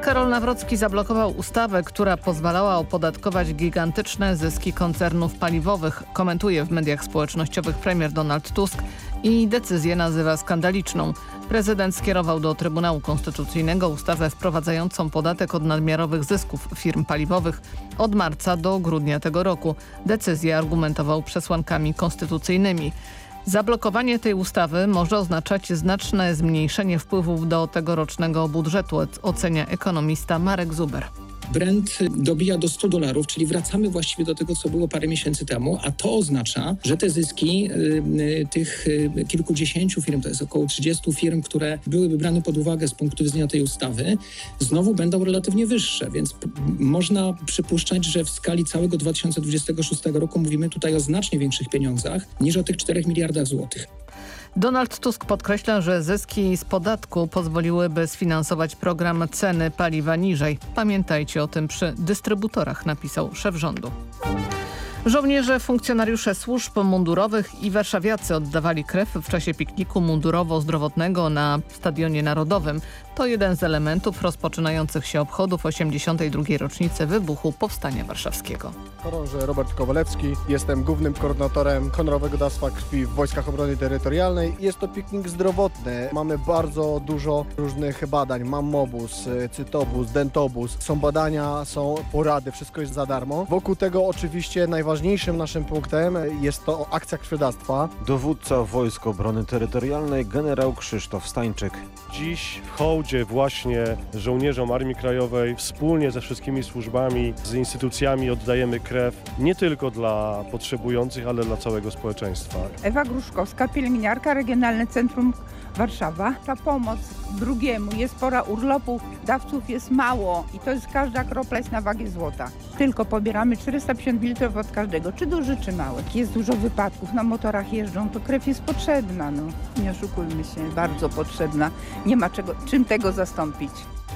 Karol Nawrocki zablokował ustawę, która pozwalała opodatkować gigantyczne zyski koncernów paliwowych. Komentuje w mediach społecznościowych premier Donald Tusk i decyzję nazywa skandaliczną. Prezydent skierował do Trybunału Konstytucyjnego ustawę wprowadzającą podatek od nadmiarowych zysków firm paliwowych od marca do grudnia tego roku. Decyzję argumentował przesłankami konstytucyjnymi. Zablokowanie tej ustawy może oznaczać znaczne zmniejszenie wpływów do tegorocznego budżetu, ocenia ekonomista Marek Zuber. Brent dobija do $100, czyli wracamy właściwie do tego, co było parę miesięcy temu, a to oznacza, że te zyski tych kilkudziesięciu firm, to jest około 30 firm, które byłyby brane pod uwagę z punktu widzenia tej ustawy, znowu będą relatywnie wyższe, więc można przypuszczać, że w skali całego 2026 roku mówimy tutaj o znacznie większych pieniądzach niż o tych 4 miliardach złotych. Donald Tusk podkreśla, że zyski z podatku pozwoliłyby sfinansować program ceny paliwa niżej. Pamiętajcie o tym przy dystrybutorach, napisał szef rządu. Żołnierze, funkcjonariusze służb mundurowych i warszawiacy oddawali krew w czasie pikniku mundurowo-zdrowotnego na Stadionie Narodowym. To jeden z elementów rozpoczynających się obchodów 82. rocznicy wybuchu Powstania Warszawskiego. Chorąży Robert Kowalewski, jestem głównym koordynatorem honorowego dawstwa krwi w Wojskach Obrony Terytorialnej. Jest to piknik zdrowotny. Mamy bardzo dużo różnych badań. Mammobus, cytobus, dentobus. Są badania, są porady, wszystko jest za darmo. Wokół tego oczywiście najważniejszym naszym punktem jest to akcja krwiodawstwa. Dowódca Wojsk Obrony Terytorialnej generał Krzysztof Stańczyk. Dziś w hołdzie właśnie żołnierzom Armii Krajowej wspólnie ze wszystkimi służbami, z instytucjami oddajemy krew nie tylko dla potrzebujących, ale dla całego społeczeństwa. Ewa Gruszkowska, pielęgniarka, Regionalne Centrum Warszawa. Ta pomoc drugiemu, jest pora urlopu, dawców jest mało i to jest każda kropla jest na wagę złota. Tylko pobieramy 450 ml od każdego, czy duży, czy mały. Jest dużo wypadków, na motorach jeżdżą, to krew jest potrzebna, no. Nie oszukujmy się, bardzo potrzebna. Nie ma czym tego zastąpić.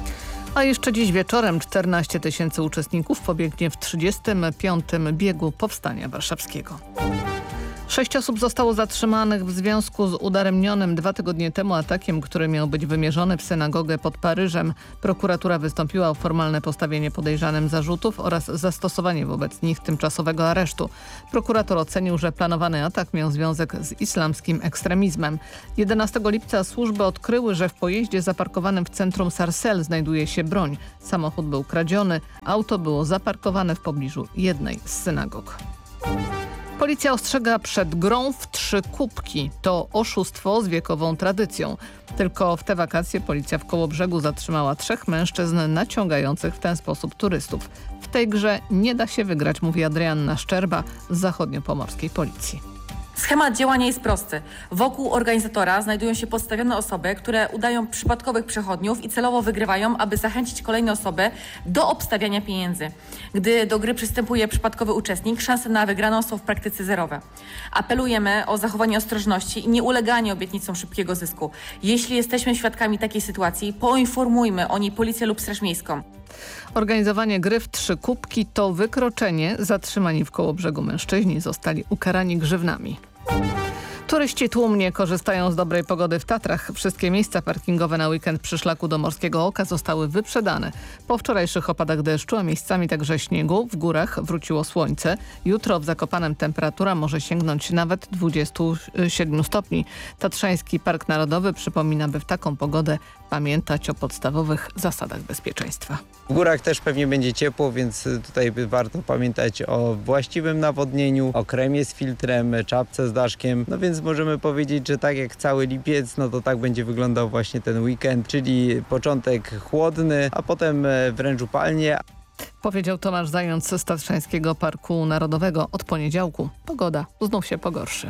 A jeszcze dziś wieczorem 14 000 uczestników pobiegnie w 35. biegu Powstania Warszawskiego. 6 osób zostało zatrzymanych w związku z udaremnionym 2 tygodnie temu atakiem, który miał być wymierzony w synagogę pod Paryżem. Prokuratura wystąpiła o formalne postawienie podejrzanym zarzutów oraz zastosowanie wobec nich tymczasowego aresztu. Prokurator ocenił, że planowany atak miał związek z islamskim ekstremizmem. 11 lipca służby odkryły, że w pojeździe zaparkowanym w centrum Sarcelles znajduje się broń. Samochód był kradziony, auto było zaparkowane w pobliżu jednej z synagog. Policja ostrzega przed grą w 3 kubki. To oszustwo z wiekową tradycją. Tylko w te wakacje policja w Kołobrzegu zatrzymała 3 mężczyzn naciągających w ten sposób turystów. W tej grze nie da się wygrać, mówi Adrianna Szczerba z zachodniopomorskiej policji. Schemat działania jest prosty. Wokół organizatora znajdują się podstawione osoby, które udają przypadkowych przechodniów i celowo wygrywają, aby zachęcić kolejne osoby do obstawiania pieniędzy. Gdy do gry przystępuje przypadkowy uczestnik, szanse na wygraną są w praktyce zerowe. Apelujemy o zachowanie ostrożności i nieuleganie obietnicom szybkiego zysku. Jeśli jesteśmy świadkami takiej sytuacji, poinformujmy o niej policję lub Straż Miejską. Organizowanie gry w 3 kubki to wykroczenie. Zatrzymani w Kołobrzegu mężczyźni zostali ukarani grzywnami. Turyści tłumnie korzystają z dobrej pogody w Tatrach. Wszystkie miejsca parkingowe na weekend przy szlaku do Morskiego Oka zostały wyprzedane. Po wczorajszych opadach deszczu, a miejscami także śniegu, w górach wróciło słońce. Jutro w Zakopanem temperatura może sięgnąć nawet 27 stopni. Tatrzański Park Narodowy przypomina, by w taką pogodę pamiętać o podstawowych zasadach bezpieczeństwa. W górach też pewnie będzie ciepło, więc tutaj warto pamiętać o właściwym nawodnieniu, o kremie z filtrem, czapce z daszkiem. No więc możemy powiedzieć, że tak jak cały lipiec, no to tak będzie wyglądał właśnie ten weekend, czyli początek chłodny, a potem wręcz upalnie. Powiedział Tomasz Zając z Tatrzańskiego Parku Narodowego. Od poniedziałku pogoda znów się pogorszy.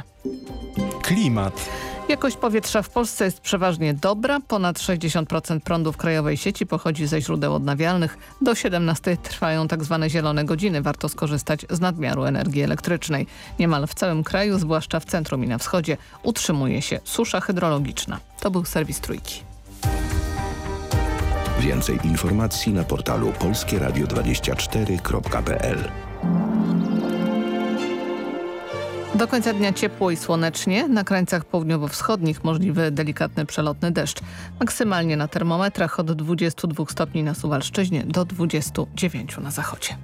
Klimat. Jakość powietrza w Polsce jest przeważnie dobra. Ponad 60% prądu w krajowej sieci pochodzi ze źródeł odnawialnych. Do 17 trwają tzw. zielone godziny. Warto skorzystać z nadmiaru energii elektrycznej. Niemal w całym kraju, zwłaszcza w centrum i na wschodzie, utrzymuje się susza hydrologiczna. To był serwis Trójki. Więcej informacji na portalu polskieradio24.pl. Do końca dnia ciepło i słonecznie. Na krańcach południowo-wschodnich możliwy delikatny przelotny deszcz. Maksymalnie na termometrach od 22 stopni na Suwalszczyźnie do 29 na zachodzie.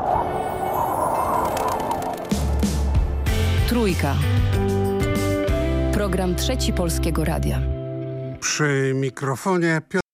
Trójka. Program Trzeci Polskiego Radia. Przy mikrofonie